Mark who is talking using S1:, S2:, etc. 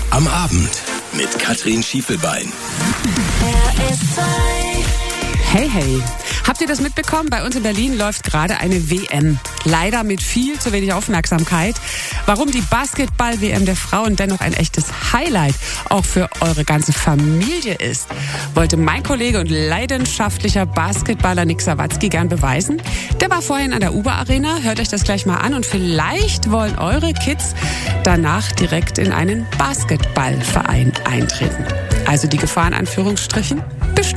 S1: Am Abend mit Katrin Schiefelbein.
S2: Hey, hey. Habt ihr das mitbekommen? Bei uns in Berlin läuft gerade eine WM. Leider mit viel zu wenig Aufmerksamkeit. Warum die Basketball-WM der Frauen dennoch ein echtes Highlight auch für eure ganze Familie ist, wollte mein Kollege und leidenschaftlicher Basketballer Nick Sawatzki gern beweisen. Der war vorhin an der Uber-Arena. Hört euch das gleich mal an und vielleicht wollen eure Kids danach direkt in einen Basketballverein eintreten. Also die Gefahr in Anführungsstrichen besteht.